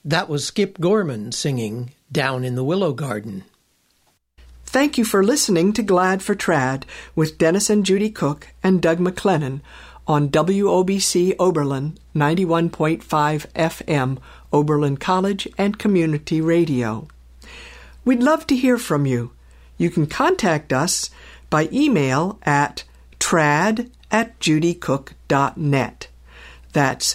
That was Skip Gorman singing Down in the Willow Garden. Thank you for listening to Glad for Trad with Dennis and Judy Cook and Doug McLennan on WOBC Oberlin 91.5 FM, Oberlin College and Community Radio. We'd love to hear from you. You can contact us by email at trad@judycook.net. That's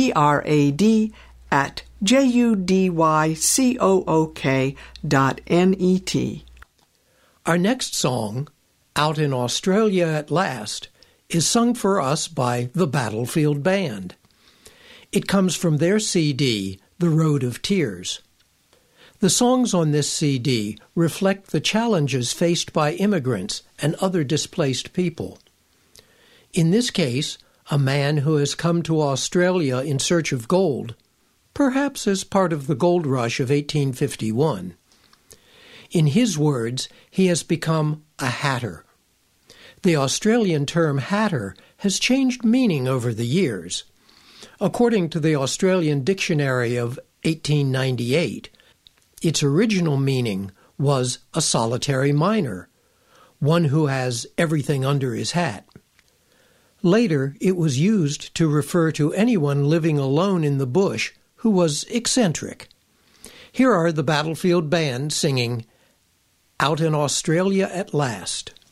trad@judycook.net. Our next song, Out in Australia at Last, is sung for us by the Battlefield Band. It comes from their CD, The Road of Tears. The songs on this CD reflect the challenges faced by immigrants and other displaced people. In this case, a man who has come to Australia in search of gold, perhaps as part of the gold rush of 1851. In his words, he has become a hatter. The Australian term hatter has changed meaning over the years. According to the Australian Dictionary of 1898, its original meaning was a solitary miner, one who has everything under his hat. Later, it was used to refer to anyone living alone in the bush who was eccentric. Here are the Battlefield Band singing Out in Australia at Last.